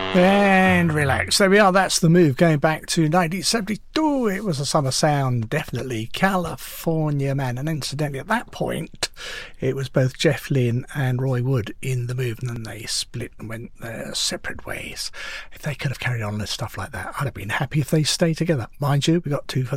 And relax. There we are. That's The Move going back to 1972. It was a summer sound, definitely. California Man. And incidentally, at that point, it was both Jeff Lynne and Roy Wood in The Move, and then they split and went their separate ways. If they could have carried on with stuff like that, I'd have been happy if they stayed together. Mind you, we got two for